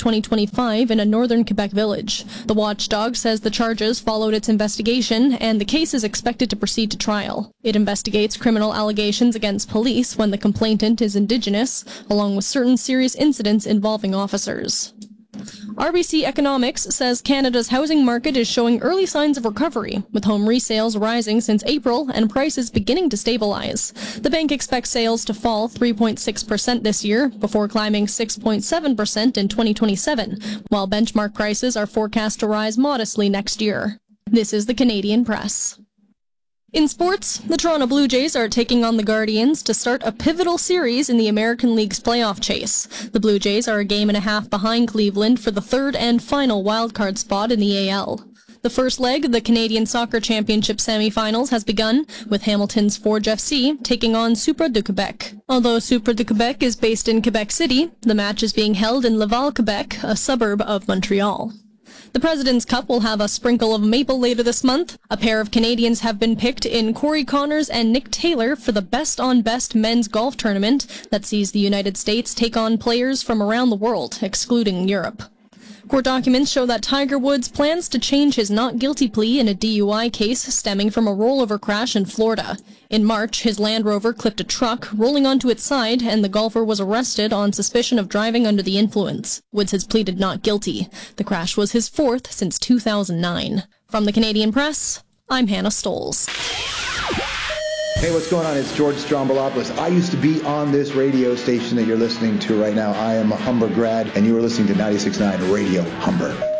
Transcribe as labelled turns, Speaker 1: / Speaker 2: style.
Speaker 1: 2025 in a northern Quebec village. The watchdog says the charges followed its investigation, and the case is expected to proceed to trial. It investigates criminal allegations against police when the complainant is Indigenous, along with certain serious incidents involving officers. RBC Economics says Canada's housing market is showing early signs of recovery, with home resales rising since April and prices beginning to stabilize. The bank expects sales to fall 3.6% this year, before climbing 6.7% in 2027, while benchmark prices are forecast to rise modestly next year. This is the Canadian Press. In sports, the Toronto Blue Jays are taking on the Guardians to start a pivotal series in the American League's playoff chase. The Blue Jays are a game and a half behind Cleveland for the third and final wildcard spot in the AL. The first leg of the Canadian Soccer Championship semifinals has begun, with Hamilton's Forge FC taking on Supra de Quebec. Although Supra de Quebec is based in Quebec City, the match is being held in Laval, Quebec, a suburb of Montreal. The President's Cup will have a sprinkle of maple later this month. A pair of Canadians have been picked in Corey Connors and Nick Taylor for the best-on-best men's golf tournament that sees the United States take on players from around the world, excluding Europe. Court documents show that Tiger Woods plans to change his not guilty plea in a DUI case stemming from a rollover crash in Florida. In March, his Land Rover clipped a truck, rolling onto its side, and the golfer was arrested on suspicion of driving under the influence. Woods has pleaded not guilty. The crash was his fourth since 2009. From the Canadian Press, I'm Hannah Stoles.
Speaker 2: Hey, what's going on? It's George Strombolopoulos. I used to be on this radio station that you're listening to right now. I am a Humber grad, and you are listening to 96.9 Radio Humber.